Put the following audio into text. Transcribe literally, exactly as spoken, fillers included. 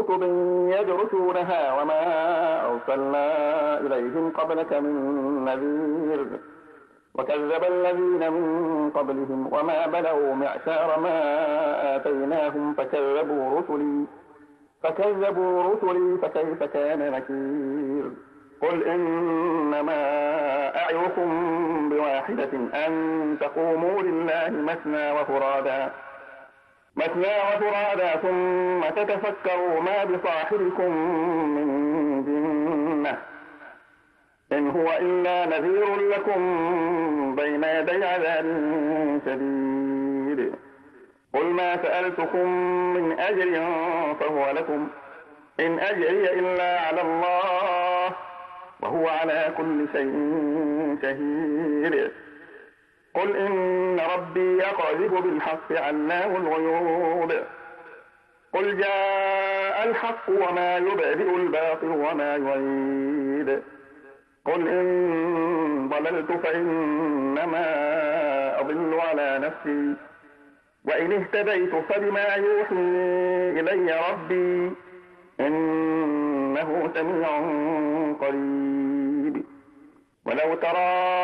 كتب يدرسونها وما أرسلنا إليهم قبلك من نذير وكذب الذين من قبلهم وما بلغوا معشار ما آتيناهم فكذبوا رسلي فكذبوا رسلي فكيف كان نكير قل إنما أعظكم بواحدة أن تقوموا لله مثنى وفرادا مثنى وفرادا ثم تتفكروا ما بصاحبكم من جنة إن هو إلا نذير لكم بين يدي عذاب شديد قل ما سألتكم من أجر فهو لكم إن أجري إلا على الله وهو على كل شيء شهيد قل إن ربي يقذف بالحق علام الغيوب قل جاء الحق وما يبدئ الباطل وما يعيد قل إن ضللت فإنما أضل على نفسي وإن اهتديت فبما يوحي إلي ربي إنه سميع قريب ولو ترى